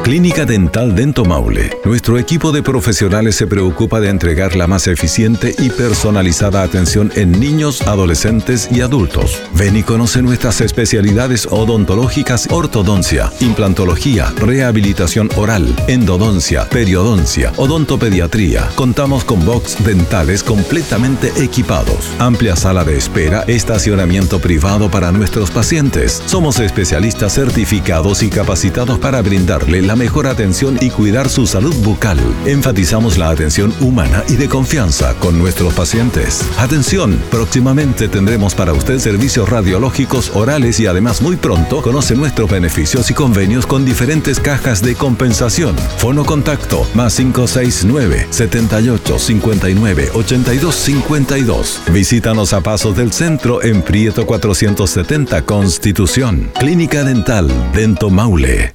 Clínica Dental Dento Maule. Nuestro equipo de profesionales se preocupa de entregar la más eficiente y personalizada atención en niños, adolescentes y adultos. Ven y conoce nuestras especialidades odontológicas: ortodoncia, implantología, rehabilitación oral, endodoncia, periodoncia, odontopediatría. Contamos con box dentales completamente equipados, amplia sala de espera, estacionamiento privado para nuestros pacientes. Somos especialistas certificados y capacitados para brindarle la mejor atención y cuidar su salud bucal. Enfatizamos la atención humana y de confianza con nuestros pacientes. Atención, próximamente tendremos para usted servicios radiológicos orales y además muy pronto conoce nuestros beneficios y convenios con diferentes cajas de compensación. Fono contacto +569 78 59 82 52. Visítanos a Pasos del Centro en Prieto 470 Constitución. Clínica Dental Dento Maule.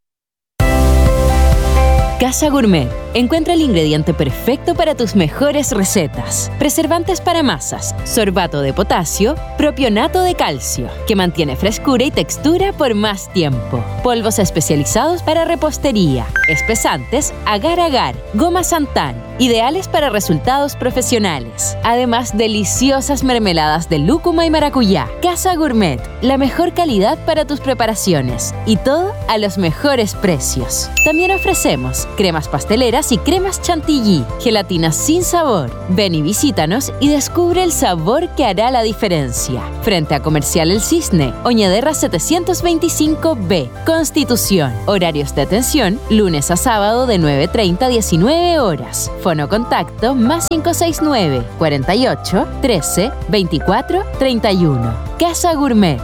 Casa Gourmet. Encuentra el ingrediente perfecto para tus mejores recetas. Preservantes para masas, sorbato de potasio, propionato de calcio, que mantiene frescura y textura por más tiempo. Polvos especializados para repostería, espesantes agar-agar, goma Santán, ideales para resultados profesionales. Además, deliciosas mermeladas de lúcuma y maracuyá. Casa Gourmet, la mejor calidad para tus preparaciones y todo a los mejores precios. También ofrecemos cremas pasteleras y cremas chantilly, gelatinas sin sabor. Ven y visítanos y descubre el sabor que hará la diferencia. Frente a Comercial El Cisne, Oñederra 725B, Constitución. Horarios de atención, lunes a sábado de 9:30 a 19 horas. Fono contacto +569 48 13 24 31. Casa Gourmet.